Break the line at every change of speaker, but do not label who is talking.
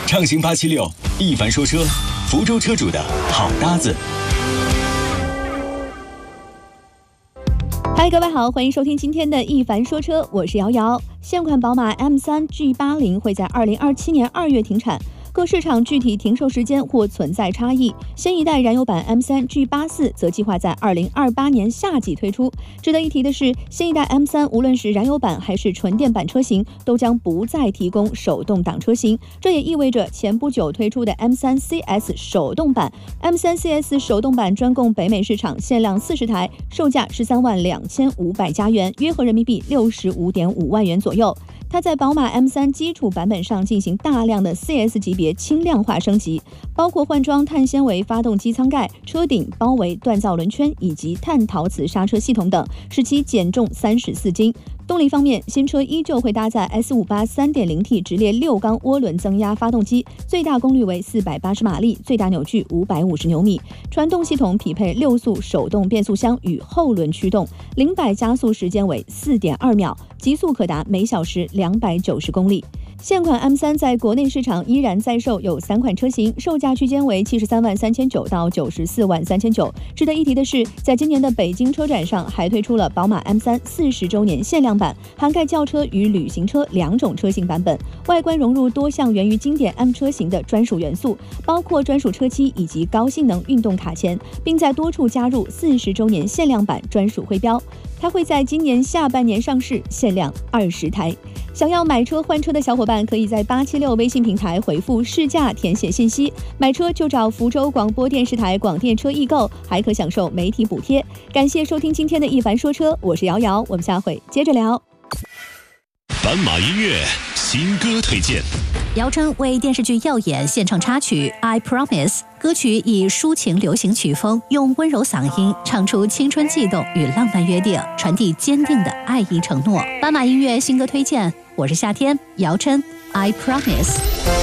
畅行876，一凡说车，福州车主的好搭子。
嗨，各位好，欢迎收听今天的一凡说车，我是瑶瑶。现款宝马 M3 G80 会在2027年2月停产。各市场具体停售时间或存在差异。新一代燃油版 M3 G84 则计划在2028年夏季推出。值得一提的是，新一代 M3 无论是燃油版还是纯电版车型，都将不再提供手动挡车型。这也意味着前不久推出的 M3 CS 手动版 ，M3 CS 手动版专供北美市场，限量40台，售价132500加元，约合人民币65.5万元左右。它在宝马 M3 基础版本上进行大量的 CS 级别轻量化升级，包括换装碳纤维发动机舱盖、车顶包围锻造轮圈以及碳陶瓷刹车系统等，使其减重34斤。动力方面，新车依旧会搭载 S58 3.0T 直列6缸涡轮增压发动机，最大功率为480马力，最大扭矩550牛米。传动系统匹配6速手动变速箱与后轮驱动，0-100加速时间为4.2秒，极速可达每小时290公里。现款 M3 在国内市场依然在售，有3款车型，售价区间为73.39万到94.39万。值得一提的是，在今年的北京车展上，还推出了宝马 M3 40周年限量版，涵盖轿车与旅行车2种车型版本，外观融入多项源于经典 M 车型的专属元素，包括专属车漆以及高性能运动卡钳，并在多处加入40周年限量版专属徽标。它会在今年下半年上市，限量20台。想要买车换车的小伙伴，可以在876微信平台回复试驾填写信息，买车就找福州广播电视台广电车易购，还可享受媒体补贴。感谢收听今天的一凡说车，我是瑶瑶，我们下回接着聊。
斑马音乐新歌推荐。
姚琛为电视剧《耀眼》献唱插曲《I Promise》，歌曲以抒情流行曲风，用温柔嗓音唱出青春悸动与浪漫约定，传递坚定的爱意承诺。斑马音乐新歌推荐，我是夏天，姚琛《I Promise》。